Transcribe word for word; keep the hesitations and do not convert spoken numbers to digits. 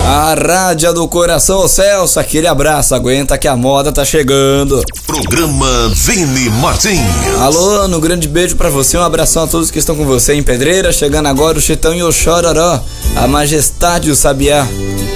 A rádio do coração, Celso, aquele abraço, aguenta que a moda tá chegando. Programa Vini Martins. Alô, um grande beijo pra você, um abração a todos que estão com você em Pedreira, chegando agora o Chitão e o Chororó, a Majestade e o Sabiá.